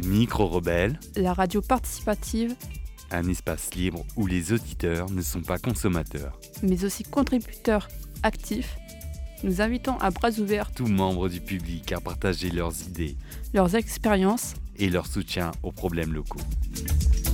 Micro-rebelle, la radio participative, un espace libre où les auditeurs ne sont pas consommateurs. mais aussi contributeurs actifs, nous invitons à bras ouverts Tous membres du public à partager leurs idées leurs expériences et leur soutien aux problèmes locaux.